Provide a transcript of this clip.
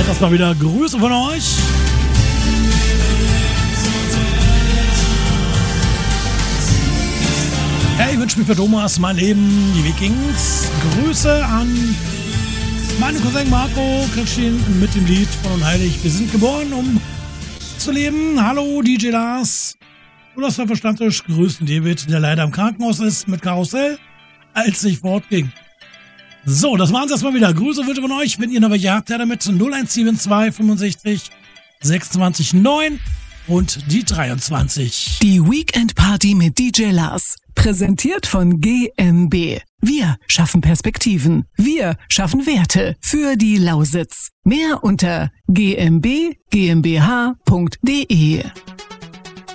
Erstmal wieder Grüße von euch. Hey, ich wünsche mir für Thomas, mein Leben, die Vikings. Grüße an meinen Cousin Marco, Christian mit dem Lied von Unheilig. Wir sind geboren, um zu leben. Hallo DJ Lars. Und das war Verstandtisch. Grüßen David, der leider im Krankenhaus ist mit Karussell, als ich fortging. So, das waren es erstmal wieder. Grüße wünsche von euch. Wenn ihr noch welche habt, ja damit 0172 65 26 9 und die 23. Die Weekend Party mit DJ Lars. Präsentiert von GmbH. Wir schaffen Perspektiven. Wir schaffen Werte für die Lausitz. Mehr unter gmbh.de.